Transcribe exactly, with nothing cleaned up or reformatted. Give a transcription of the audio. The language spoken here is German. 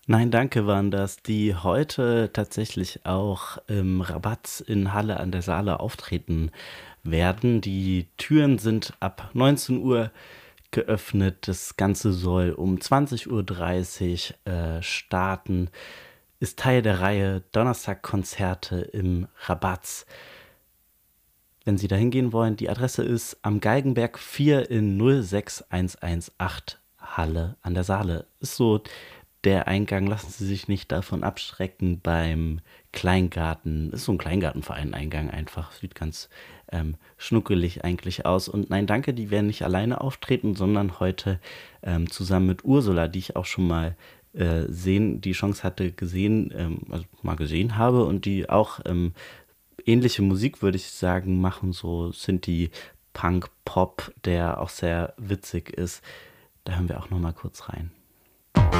Nein, danke waren das, die heute tatsächlich auch im Rabatz in Halle an der Saale auftreten werden. Die Türen sind ab neunzehn Uhr geöffnet. Das Ganze soll um zwanzig Uhr dreißig äh, starten. Ist Teil der Reihe Donnerstagkonzerte im Rabatz. Wenn Sie da hingehen wollen, die Adresse ist am Galgenberg vier in null sechs eins eins acht Halle an der Saale. Ist so der Eingang, lassen Sie sich nicht davon abschrecken beim Kleingarten. Ist so ein Kleingartenverein-Eingang einfach. Sieht ganz ähm, schnuckelig eigentlich aus. Und nein, danke, die werden nicht alleine auftreten, sondern heute ähm, zusammen mit Ursula, die ich auch schon mal äh, sehen, die Chance hatte gesehen, ähm, also mal gesehen habe und die auch ähm, ähnliche Musik, würde ich sagen, machen. So Sinti, Punk, Pop, der auch sehr witzig ist. Da hören wir auch noch mal kurz rein.